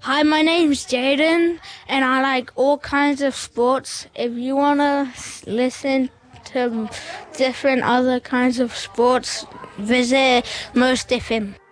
Hi, my name's Jaden, and I like all kinds of sports. If you want to listen to different other kinds of sports, visit Most FM.